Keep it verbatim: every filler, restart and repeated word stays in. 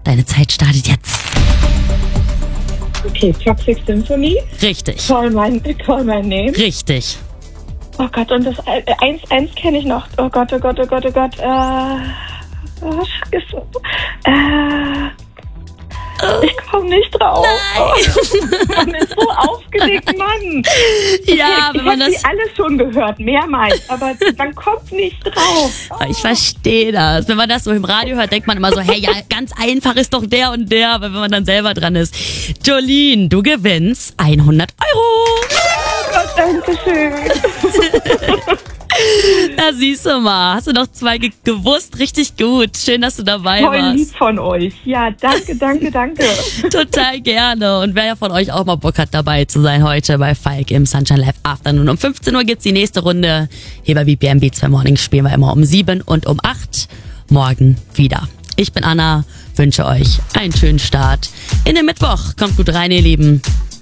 Deine Zeit startet jetzt. Okay, Toxic Symphony. Richtig. Call my, call my name. Richtig. Oh Gott, und das äh, eins eins kenne ich noch. Oh Gott, oh Gott, oh Gott, oh Gott. Äh, oh, Scheiße. Äh, ich komme nicht drauf. Nein. Oh, man ist so aufgeregt, Mann. Ja, ich wenn man habe das... die alle schon gehört, mehrmals, aber man kommt nicht drauf. Oh. Ich verstehe das. Wenn man das so im Radio hört, denkt man immer so, hey, ja, ganz einfach ist doch der und der, aber wenn man dann selber dran ist. Jolene, du gewinnst hundert Euro. Oh Gott, danke schön. Da siehst du mal, hast du noch zwei ge- gewusst, richtig gut. Schön, dass du dabei Voll warst. lieb von euch. Ja, danke, danke, danke. Total gerne. Und wer von euch auch mal Bock hat, dabei zu sein heute bei Falk im Sunshine Live Afternoon. Um fünfzehn Uhr gibt's die nächste Runde. Hier bei B P M B zwei Morning spielen wir immer um sieben und um acht morgen wieder. Ich bin Anna, wünsche euch einen schönen Start in den Mittwoch. Kommt gut rein, ihr Lieben.